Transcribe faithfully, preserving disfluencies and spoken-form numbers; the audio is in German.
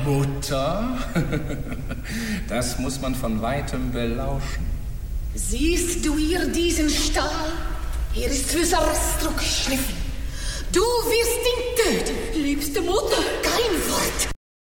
Mutter? Das muss man von weitem belauschen. Siehst du hier diesen Stahl? Hier ist für Sarastro geschliffen. Du wirst ihn töten. Liebste Mutter,